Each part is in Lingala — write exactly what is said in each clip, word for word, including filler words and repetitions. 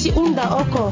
si unda oko.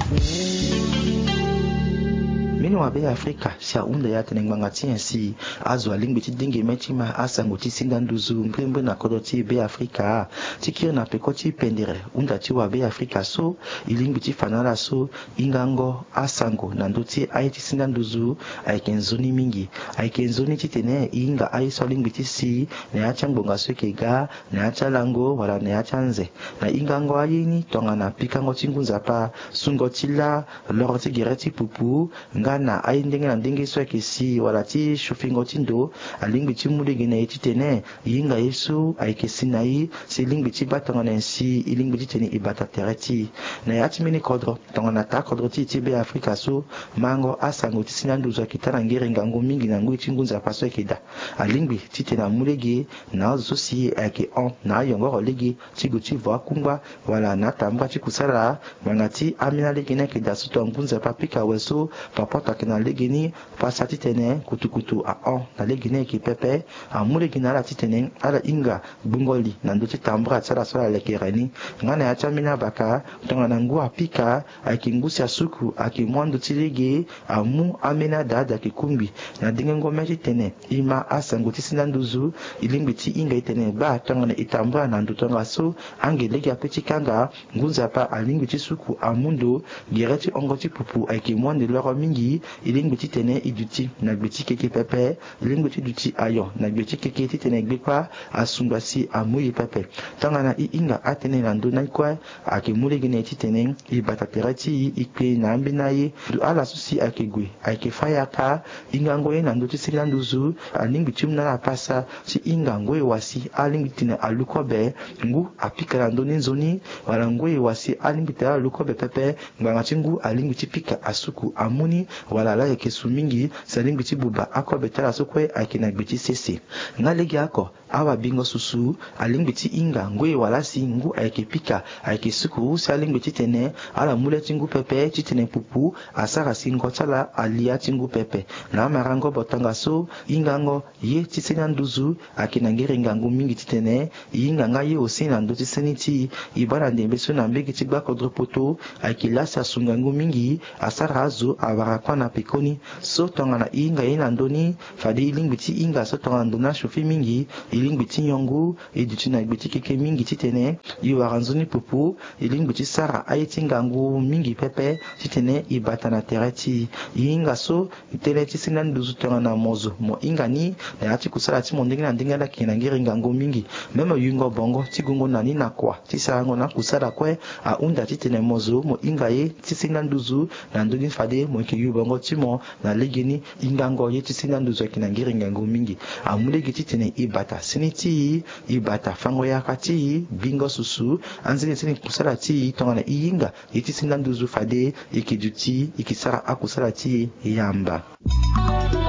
Mini wa be Afrika sia unda ya tenengwanga tiensi azo alingbiti dinge metima asango ti sindanduzu mbrembre na kodoti be Afrika tikir na pekoti pendere unda ti wa be Afrika so ilingbiti fanala so ingango asango na ndoti aiti sindanduzu aikenzoni mingi aikenzoni titene inga aiso lingbiti si na ya changbonga so kega na ya chalango wala na ya chanze na ingango ayini tonga na pikango tingunza pa sungo tila loroti gereti pupu na ai ndenge na ndenge so kesi wala ti shofingo tindo alingbi ti mulege na etitene yinga yesu aikesi na yi si lingbi ti batanga na si ilingbi ti tene ibata tereti na yati mini kodro tonga na ta kodro ti ti be Afrika so mango asango ti sinandu zo kitana ngere ngango mingi na ngui tingunza paso ekeda alingbi ti tene mulege na zo si ake on na yongo lege ti guti vo akungba wala na tamba ti kusala mangati amina lege na keda so to ngunza papika weso papa na legini pasati tene kutukutu a on na legine ki pepe a mulegina la titene ala inga bungoli na ndoti tambra tsala sola lekerani ngana ya chamina baka tonga na ngua pika akingusi asuku akimwandu tilege amu amena dada kikumbi na dingengo meji tene ima asango tisinanduzu ilimbi ti inga itene ba tonga na itambra na ndutonga so angelege apeti kanga ngunza pa alingi tisuku amundo gereti ongoti pupu akimwande loro mingi ilingbi ti tene iduti na gbeti keke pepe ilingbi ti duti ayo na gbeti keke ti tene gbekwa asungwa si amuyi pepe tanga na i inga atene na ndo na ikwa ake mulege na ti tene ibata terati ikpe na ambi na ye du ala susi ake gwe ake faya ka inga ngoye na ndo ti silanduzu alingbi ti mna la pasa si inga ngoye wasi alingbi tene alukobe ngu apika na ndo nzoni wala ngoye wasi alingbi tene alukobe pepe nganga tingu alingbi ti pika asuku amuni wala la yake sumingi salingbi ti buba ako betala sokwe akina gbiti sese ngalegi ako awa bingo susu alingbi ti inga ngwe wala si ngu ayake pika ayake suku salingbi ti tene ala mule tingu pepe ti tene pupu asara singo tala alia tingu pepe na marango botanga so inga ngo ye ti sinanduzu akina ngere ngangu mingi ti tene inga nga ye osi na ndo ti seniti ibana ndembe so na mbegi ti gbako dropoto ayake lasa sungangu mingi asara azo awara kwa na pekoni so tonga na inga ina ndoni fadi ilingbi ti inga so tonga ndona shofi mingi ilingbi ti nyongu iduti na gbiti keke mingi ti tene iwaranzoni pupu ilingbi ti sara ayiti ngangu mingi pepe ti tene ibata na tereti inga so itele ti sinanduzu tonga na mozo mo inga ni na yati kusala ti mo ndenge na ndenge la kina ngiri ngangu mingi meme yungo bongo ti gungo na ni na kwa ti sarango na kusala kwe a unda ti tene mozo mo inga ye ti sinanduzu na ndoni fade mo ke yu bongo ti mo na legini ingango ye ti sinanduzu kina ngiri ngangu mingi amulegi ti tene ibata siniti ibata fango ya kati bingo susu anzini tene kusala ti tonga na inga ye ti sinanduzu fade ikiduti ikisara akusala ti yamba.